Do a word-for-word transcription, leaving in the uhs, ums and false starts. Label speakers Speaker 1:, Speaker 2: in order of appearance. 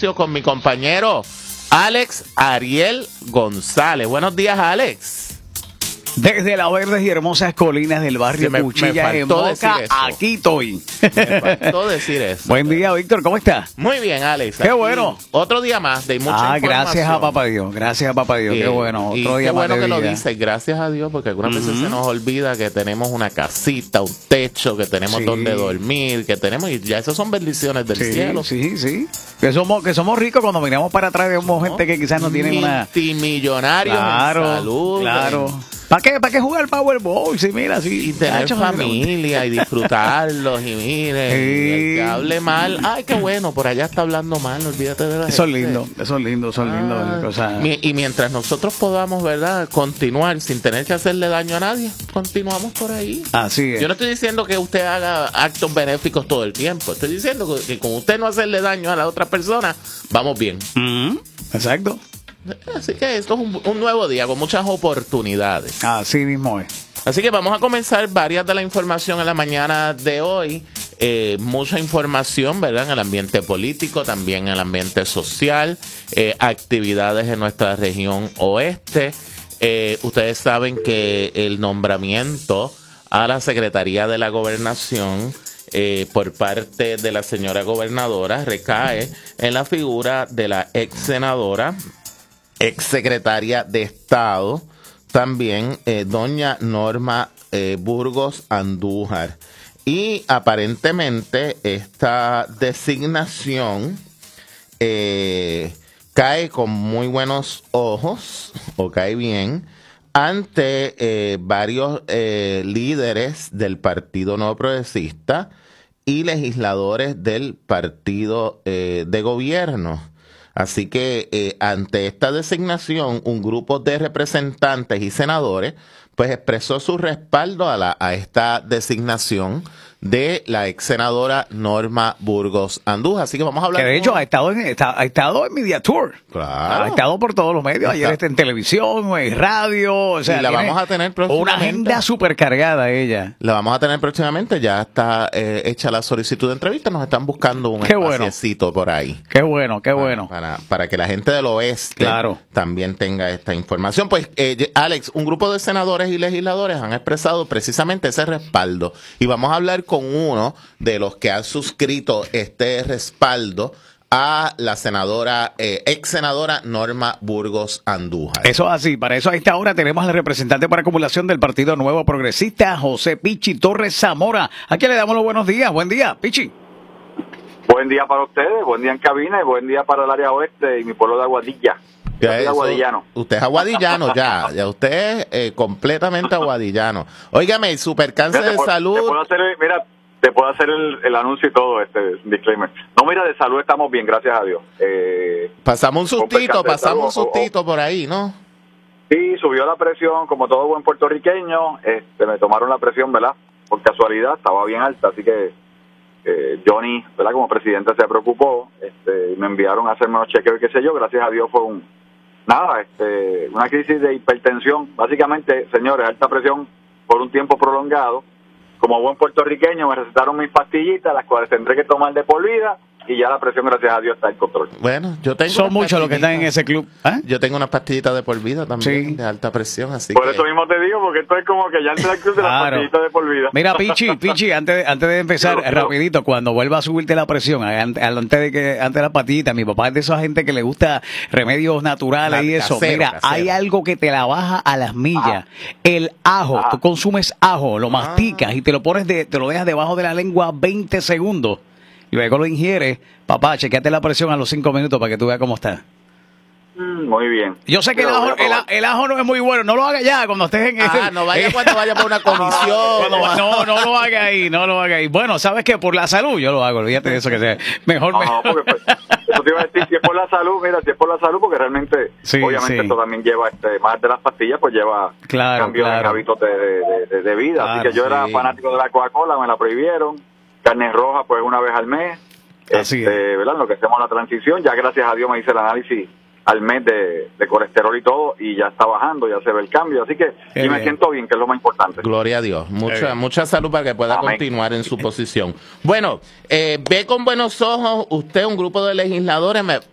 Speaker 1: espacio con mi compañero Alex Ariel González. Buenos días, Alex.
Speaker 2: Desde las verdes y hermosas colinas del barrio
Speaker 1: me,
Speaker 2: Cuchilla
Speaker 1: me
Speaker 2: en Moca, aquí estoy.
Speaker 1: Me faltó decir eso.
Speaker 2: Buen día, Víctor, ¿cómo estás?
Speaker 1: Muy bien, Alex.
Speaker 2: Qué bueno.
Speaker 1: Otro día más de mucha
Speaker 2: ah,
Speaker 1: información.
Speaker 2: Gracias a papá Dios, gracias a papá Dios,
Speaker 1: y,
Speaker 2: qué bueno. Otro
Speaker 1: y
Speaker 2: día
Speaker 1: qué
Speaker 2: más
Speaker 1: bueno
Speaker 2: de
Speaker 1: que
Speaker 2: vida.
Speaker 1: lo dices, gracias a Dios, porque algunas
Speaker 2: Uh-huh.
Speaker 1: veces se nos olvida que tenemos una casita, un techo, que tenemos
Speaker 2: Sí.
Speaker 1: donde dormir, que tenemos, y ya esas son bendiciones del
Speaker 2: Sí,
Speaker 1: cielo.
Speaker 2: sí, sí. Que somos, que somos ricos cuando miramos para atrás, vemos
Speaker 1: ¿No?
Speaker 2: gente que quizás no tiene una...
Speaker 1: Multimillonarios
Speaker 2: Claro,
Speaker 1: en salud.
Speaker 2: claro.
Speaker 1: En...
Speaker 2: ¿Para qué, ¿Para qué jugar Powerball? Sí, mira, sí.
Speaker 1: Y tener
Speaker 2: Nacho,
Speaker 1: familia y disfrutarlos y miren,
Speaker 2: Sí.
Speaker 1: el que hable mal, ay, qué bueno, por allá está hablando mal, olvídate de la
Speaker 2: Eso es
Speaker 1: gente.
Speaker 2: lindo, eso es lindo, eso es lindo.
Speaker 1: Ah,
Speaker 2: o sea,
Speaker 1: mi- y mientras nosotros podamos, ¿verdad?, continuar sin tener que hacerle daño a nadie, continuamos por ahí.
Speaker 2: así es.
Speaker 1: Yo no estoy diciendo que usted haga actos benéficos todo el tiempo, estoy diciendo que, que con usted no hacerle daño a la otra persona, vamos bien.
Speaker 2: Mm, exacto.
Speaker 1: Así que esto es un, un nuevo día con muchas oportunidades.
Speaker 2: Así mismo es.
Speaker 1: Así que vamos a comenzar varias de la información en la mañana de hoy. Eh, mucha información, ¿verdad?, en el ambiente político, también en el ambiente social, eh, actividades en nuestra región oeste. Eh, ustedes saben que el nombramiento a la Secretaría de la Gobernación eh, por parte de la señora gobernadora recae en la figura de la ex senadora, ex secretaria de Estado, también eh, doña Norma eh, Burgos Andújar. Y aparentemente esta designación eh, cae con muy buenos ojos, o cae bien, ante eh, varios eh, líderes del Partido Nuevo Progresista y legisladores del partido eh, de gobierno. Así que eh, ante esta designación, un grupo de representantes y senadores pues expresó su respaldo a, la, a esta designación de la ex senadora Norma Burgos Andújar. Así que vamos a hablar.
Speaker 2: Que de hecho
Speaker 1: con...
Speaker 2: ha estado en está, ha estado en Media Tour.
Speaker 1: Claro.
Speaker 2: Ha estado por todos los medios. Ayer
Speaker 1: Está.
Speaker 2: está en televisión, en radio. O sea,
Speaker 1: y la
Speaker 2: tiene
Speaker 1: vamos a tener
Speaker 2: una
Speaker 1: próximamente.
Speaker 2: agenda súper cargada ella.
Speaker 1: La vamos a tener próximamente. Ya está eh, hecha la solicitud de entrevista. Nos están buscando un
Speaker 2: Qué bueno.
Speaker 1: espaciecito por ahí.
Speaker 2: Qué bueno, qué bueno.
Speaker 1: Para, para que la gente del oeste
Speaker 2: Claro.
Speaker 1: también tenga esta información. Pues, eh, Alex, un grupo de senadores y legisladores han expresado precisamente ese respaldo. Y vamos a hablar con uno de los que han suscrito este respaldo a la senadora, eh, ex senadora Norma Burgos Andújar.
Speaker 2: Eso es así. Para eso a esta hora tenemos al representante por acumulación del Partido Nuevo Progresista, José Pichi Torres Zamora. Aquí le damos los buenos días. Buen día, Pichi.
Speaker 3: Buen día para ustedes, buen día en cabina y buen día para el área oeste y mi pueblo de Aguadilla. Yo soy
Speaker 1: Eso,
Speaker 3: aguadillano.
Speaker 1: Usted es aguadillano ya, ya usted es eh, completamente aguadillano. Óigame, super cáncer
Speaker 3: Mira,
Speaker 1: de
Speaker 3: te puedo-
Speaker 1: salud.
Speaker 3: Te puedo hacer, el- mira, te puedo hacer el, el anuncio y todo, este disclaimer. No, mira, de salud estamos bien, gracias a Dios. Eh,
Speaker 1: Pasamos un
Speaker 3: con
Speaker 1: sustito,
Speaker 3: percance de
Speaker 1: pasamos un
Speaker 3: salud, o- o-
Speaker 1: sustito por ahí, ¿no?
Speaker 3: Sí, subió la presión, como todo buen puertorriqueño. Este, me tomaron la presión, ¿verdad? Por casualidad, estaba bien alta, así que eh, Johnny, ¿verdad? Como presidente se preocupó, este, y me enviaron a hacerme unos chequeos y qué sé yo. Gracias a Dios fue un nada, este, una crisis de hipertensión. Básicamente, señores, alta presión por un tiempo prolongado. Como buen puertorriqueño me recetaron mis pastillitas, las cuales tendré que tomar de por vida. Y ya la presión, gracias a Dios, está en control.
Speaker 1: Bueno, yo tengo
Speaker 2: Son
Speaker 1: unas
Speaker 2: muchos los que están en
Speaker 1: pastillitas.
Speaker 2: ese club. ¿Eh?
Speaker 1: Yo tengo unas pastillitas de por vida también,
Speaker 2: Sí.
Speaker 1: de alta presión, así
Speaker 3: Por
Speaker 1: que...
Speaker 3: eso mismo te digo, porque esto es como que ya entra el club de las
Speaker 2: Claro.
Speaker 3: pastillitas de por vida.
Speaker 2: Mira, Pichi, Pichi, antes de, antes de empezar,
Speaker 3: Pero- pero-
Speaker 2: rapidito, cuando vuelva a subirte la presión, an- antes de que antes de la patita, mi papá es de esa gente que le gusta remedios naturales y eso.
Speaker 1: Casero,
Speaker 2: Mira,
Speaker 1: casero.
Speaker 2: hay algo que te la baja a las millas.
Speaker 3: Ajá.
Speaker 2: El ajo,
Speaker 3: Ajá.
Speaker 2: tú consumes ajo, lo masticas y te lo pones de, te lo dejas debajo de la lengua veinte segundos. Y luego lo ingieres, papá, chequeate la presión a los cinco minutos para que tú veas cómo está.
Speaker 3: Mm, Muy bien.
Speaker 2: Yo sé que el
Speaker 3: Pero voy
Speaker 2: ajo,
Speaker 3: a
Speaker 2: el,
Speaker 3: probar.
Speaker 2: el ajo no es muy bueno, no lo hagas ya cuando estés en
Speaker 1: Ah,
Speaker 2: ese-
Speaker 1: no vaya
Speaker 2: eh,
Speaker 1: cuando vaya por una comisión.
Speaker 2: Cuando va- no, no lo haga ahí, no lo haga ahí. Bueno, ¿sabes qué? Por la salud yo lo hago, olvídate de eso que sea. Mejor
Speaker 3: No,
Speaker 2: me...
Speaker 3: no, porque pues, eso te iba a decir, si es por la salud, mira, si es por la salud, porque realmente,
Speaker 2: Sí,
Speaker 3: obviamente
Speaker 2: sí.
Speaker 3: esto también lleva, este, más de las pastillas, pues lleva
Speaker 2: Claro,
Speaker 3: cambios
Speaker 2: claro.
Speaker 3: en hábitos de, de, de- de vida.
Speaker 2: Claro,
Speaker 3: Así que yo era
Speaker 1: sí.
Speaker 3: fanático de la Coca-Cola, me la prohibieron. Carne roja, pues una vez al mes.
Speaker 2: Así
Speaker 3: este,
Speaker 2: es.
Speaker 3: ¿verdad? Lo que hacemos la transición, ya gracias a Dios me hice el análisis al mes de, de colesterol y todo, y ya está bajando, ya se ve el cambio. Así que
Speaker 2: Qué
Speaker 3: y me
Speaker 2: bien.
Speaker 3: siento bien, que es lo más importante.
Speaker 1: Gloria a Dios. Mucha,
Speaker 2: bien.
Speaker 1: mucha salud para que pueda
Speaker 3: Amén.
Speaker 1: continuar en su posición. Bueno, eh, ve con buenos ojos usted un grupo de legisladores. Me,